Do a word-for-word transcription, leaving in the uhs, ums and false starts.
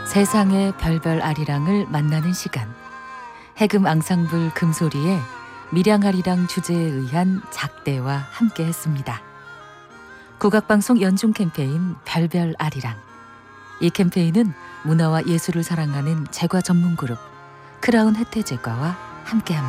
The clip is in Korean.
세상의 별별 아리랑을 만나는 시간. 해금 앙상블 금소리의 밀양아리랑 주제에 의한 작대와 함께 했습니다. 국악방송 연중 캠페인 별별 아리랑. 이 캠페인은 문화와 예술을 사랑하는 제과 전문 그룹 크라운 혜태제과와 함께합니다.